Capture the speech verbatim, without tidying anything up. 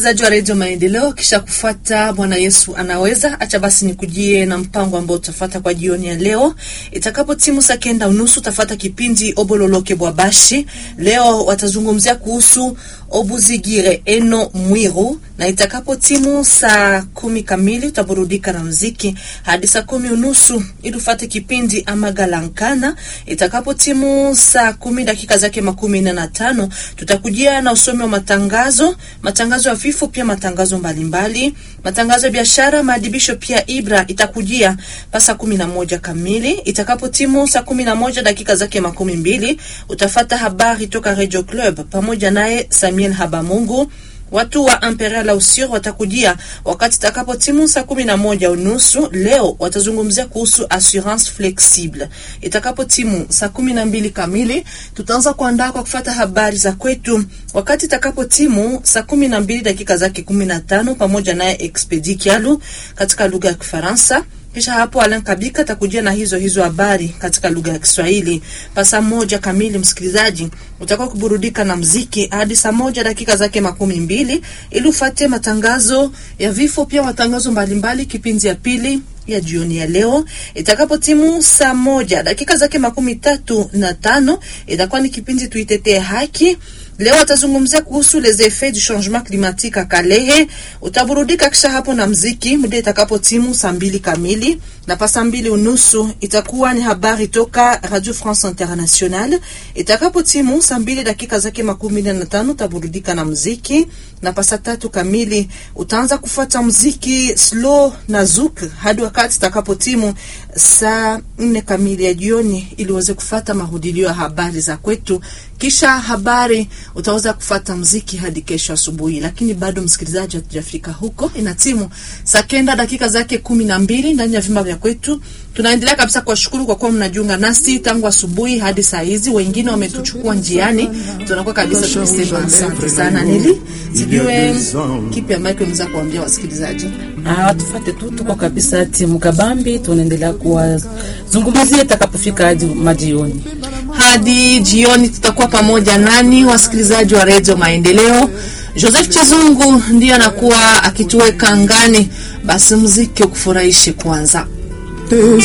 msikilizaji wa Radio Maendeleo, kisha kufuata Bwana Yesu anaweza. Acha basi nikujie na mpango ambao utafuata kwa jioni ya leo. Itakapo timu saa kenda unusu utafuata kipindi Obololoke Bwabashi. Leo watazungumzia kuhusu Obuzigire Eno Mwiru, na itakapo timu saa kumi kamili utaburudika na muziki hadi saa kumi unusu ili ufuate kipindi Amagalankana. Itakapo timu saa kumi dakika zake makumi nne na tano tutakujia na usomi wa matangazo, matangazo ya vifo, pia matangazo mbalimbali, matangazo ya biashara, maadibisho pia Ibra itakujia pasa kumi na moja kamili. Itakapo timu saa kumi na moja dakika zake makumi mbili utafata habari toka Radio Club pamoja naye Samuel Habamungu. Watu wa Imperial Ausir watakujia wakati takapo timu saa kumi na moja unusu. Leo watazungumzia kuhusu assurance flexible. Itakapo timu saa kumi na mbili kamili tutaanza kuandaa kwa kufuata habari za kwetu. Wakati takapo timu saa kumi na mbili dakika zake kumi na tano pamoja naye Expedi Kialu katika lugha ya Kifaransa. Kisha hapo Alan Kabika takujia na hizo hizo habari katika lugha ya Kiswahili. Pasa moja kamili msikilizaji utakuwa kuburudika na muziki hadi saa moja dakika zake makumi mbili ili ufuate matangazo ya vifo, pia matangazo mbalimbali kipindi ya pili ya jioni ya leo. Itakapo timu saa moja dakika zake makumi tatu na tano itakuwa ni kipindi Tuitetee Haki. Leo watazungumzia kuhusu les effets du changement climatique à Kalehe. Utaburudika kisha hapo na muziki muda itakapo timu saa mbili kamili, na pasa mbili unusu itakuwa ni habari toka Radio France Internationale. Itakapo timu saa mbili dakika zake makumi na tano utaburudika na muziki, na pasa tatu kamili utaanza kufuata muziki slow na zouk hadi wakati itakapo timu saa nne kamili ya jioni ili uweze kufuata mahudilio ya habari za kwetu. Kisha habari utaweza kufuata muziki hadi kesho asubuhi. Lakini bado msikilizaji hatujafika huko. Ina timu saa kenda dakika zake kumi na mbili ndani ya vimba vya kwetu. Tunaendelea kabisa kuwashukuru kwa kuwa mnajiunga nasi tangu asubuhi hadi saa hizi. Wengine wametuchukua njiani, tunakuwa kabisa tukisema asante sana. Nili sijue kipi ambacho unaweza kuambia wasikilizaji. Ah, watufuate tu, tuko kabisa timu kabambi, tunaendelea kuwazungumzia itakapofika hadi majioni. Hadi jioni tutakuwa pamoja nani wasikilizaji wa Radio Maendeleo. Joseph Chizungu ndiye anakuwa akituweka ngani. Basi muziki ukufurahishe kwanza.